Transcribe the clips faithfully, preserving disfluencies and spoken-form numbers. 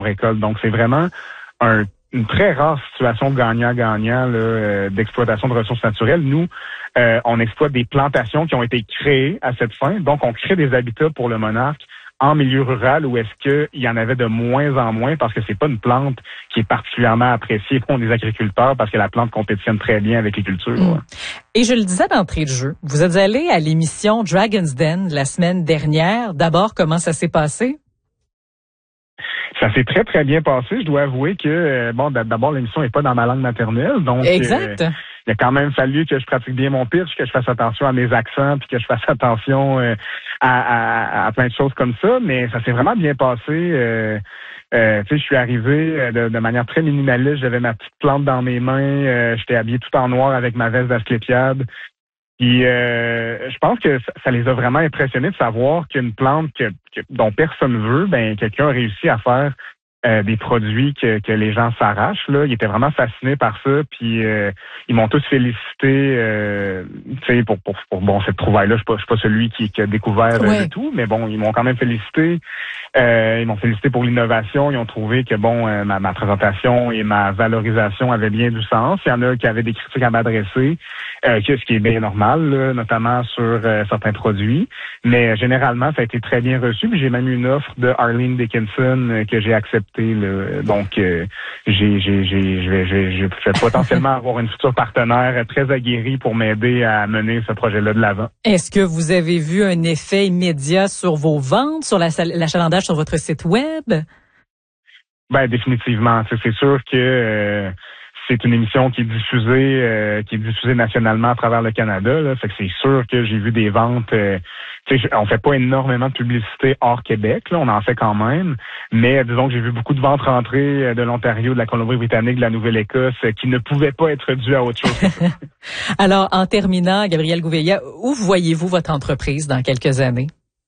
récolte. Donc, c'est vraiment un, une très rare situation gagnant-gagnant là, euh, d'exploitation de ressources naturelles. Nous, euh, on exploite des plantations qui ont été créées à cette fin. Donc, on crée des habitats pour le monarque en milieu rural où est-ce qu'il y en avait de moins en moins parce que c'est pas une plante qui est particulièrement appréciée pour les agriculteurs parce que la plante compétitionne très bien avec les cultures. Mmh. Et je le disais d'entrée de jeu, vous êtes allé à l'émission Dragon's Den la semaine dernière. D'abord, comment ça s'est passé? Ça s'est très, très bien passé. Je dois avouer que, euh, bon, d'abord, l'émission n'est pas dans ma langue maternelle. Donc, exact. Euh, il a quand même fallu que je pratique bien mon pitch, que je fasse attention à mes accents, puis que je fasse attention euh, à, à, à plein de choses comme ça. Mais ça s'est vraiment bien passé. Euh, euh, tu sais, je suis arrivé de, de manière très minimaliste. J'avais ma petite plante dans mes mains. Euh, j'étais habillé tout en noir avec ma veste d'asclépiade. Puis euh, je pense que ça, ça les a vraiment impressionnés de savoir qu'une plante que, que, dont personne veut, ben quelqu'un a réussi à faire euh, des produits que, que les gens s'arrachent. Là, ils étaient vraiment fascinés par ça. Puis euh, ils m'ont tous félicité, euh, tu sais, pour, pour pour bon cette trouvaille-là. Je suis pas, je suis pas celui qui, qui a découvert ouais. le tout, mais bon, ils m'ont quand même félicité. Euh, ils m'ont félicité pour l'innovation. Ils ont trouvé que bon, euh, ma, ma présentation et ma valorisation avaient bien du sens. Il y en a qui avaient des critiques à m'adresser, euh, ce qui est bien normal, là, notamment sur euh, certains produits. Mais euh, généralement, ça a été très bien reçu. Puis j'ai même eu une offre de Arlene Dickinson euh, que j'ai acceptée. Là. Donc, euh, j'ai, j'ai, j'ai, je vais, je vais, je vais potentiellement avoir une future partenaire très aguerrie pour m'aider à mener ce projet-là de l'avant. Est-ce que vous avez vu un effet immédiat sur vos ventes, sur la, l'achalandage sur votre site web? Ben définitivement. C'est sûr que euh, c'est une émission qui est diffusée, euh, qui est diffusée nationalement à travers le Canada. Là. Fait que c'est sûr que j'ai vu des ventes. Euh, on fait pas énormément de publicité hors Québec. Là, on en fait quand même. Mais disons que j'ai vu beaucoup de ventes rentrer de l'Ontario, de la Colombie-Britannique, de la Nouvelle-Écosse, qui ne pouvaient pas être dues à autre chose. Alors, en terminant, Gabriel Gouveia, où voyez-vous votre entreprise dans quelques années?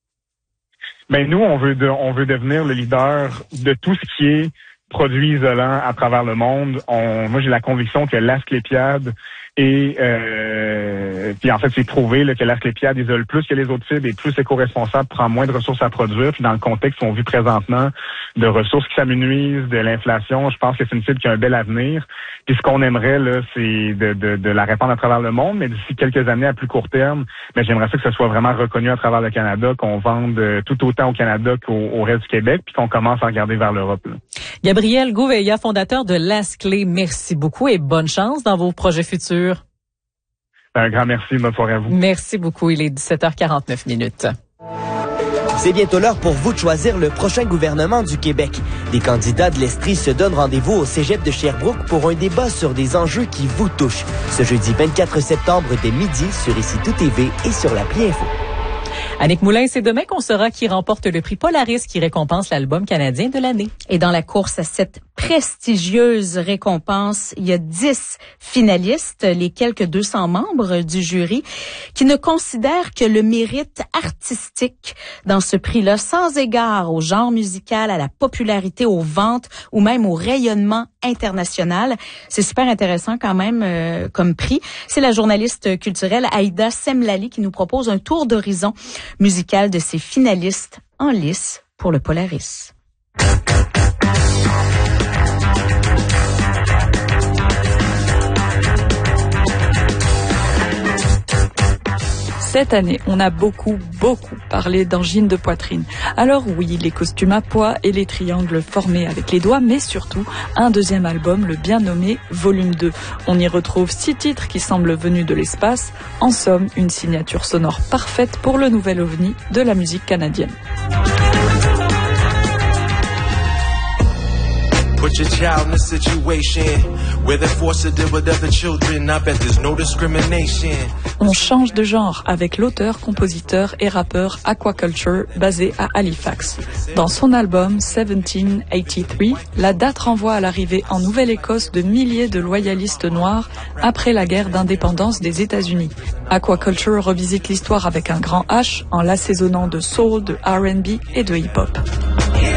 Ben nous, on veut de, on veut devenir le leader de tout ce qui est produits isolants à travers le monde. On, moi, j'ai la conviction que l'asclépiade et euh, puis en fait, c'est prouvé là, que l'asclépiade isole plus que les autres fibres et plus éco-responsable, prend moins de ressources à produire. Puis dans le contexte qu'on vit présentement de ressources qui s'amenuisent, de l'inflation, je pense que c'est une fibre qui a un bel avenir. Puis ce qu'on aimerait, là, c'est de, de, de la répandre à travers le monde, mais d'ici quelques années à plus court terme, mais j'aimerais ça que ce soit vraiment reconnu à travers le Canada, qu'on vende tout autant au Canada qu'au au reste du Québec, puis qu'on commence à regarder vers l'Europe. Là. Gabriel Gouveia, fondateur de L'Asclé, merci beaucoup et bonne chance dans vos projets futurs. Un grand merci, bonne soirée à vous. Merci beaucoup, il est dix-sept heures quarante-neuf minutes. C'est bientôt l'heure pour vous de choisir le prochain gouvernement du Québec. Des candidats de l'Estrie se donnent rendez-vous au Cégep de Sherbrooke pour un débat sur des enjeux qui vous touchent. Ce jeudi vingt-quatre septembre dès midi sur Ici Tout T V et sur l'appli Info. Annick Moulin, c'est demain qu'on saura qui remporte le prix Polaris qui récompense l'album canadien de l'année. Et dans la course à cette prestigieuse récompense, il y a dix finalistes, les quelques deux cents membres du jury, qui ne considèrent que le mérite artistique dans ce prix-là, sans égard au genre musical, à la popularité, aux ventes ou même au rayonnement international. C'est super intéressant quand même euh, comme prix. C'est la journaliste culturelle Aïda Semlali qui nous propose un tour d'horizon musical de ces finalistes en lice pour le Polaris. Cette année, on a beaucoup, beaucoup parlé d'angine de poitrine. Alors oui, les costumes à pois et les triangles formés avec les doigts, mais surtout un deuxième album, le bien nommé Volume deux. On y retrouve six titres qui semblent venus de l'espace. En somme, une signature sonore parfaite pour le nouvel ovni de la musique canadienne. Put your child in a situation where they're forced to deal with other children. I bet there's no discrimination. On change de genre avec l'auteur, compositeur et rappeur Aquaculture basé à Halifax. Dans son album dix-sept quatre-vingt-treize, la date renvoie à l'arrivée en Nouvelle-Écosse de milliers de loyalistes noirs après la guerre d'indépendance des États-Unis. Aquaculture revisite l'histoire avec un grand H en l'assaisonnant de soul, de R and B et de hip-hop.